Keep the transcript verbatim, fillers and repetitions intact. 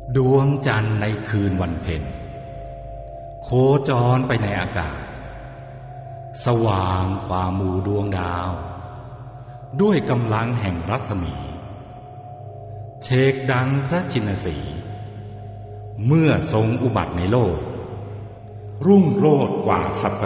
ดวงจันทร์ในคืนวันเพ็ญโคจรไปในอากาศสว่างกว่าหมู่ดวงดาวด้วยกำลังแห่งรัศมีเชกดังพระชินสีห์เมื่อทรงอุบัติในโลกรุ่งโรจน์กว่าสรรพ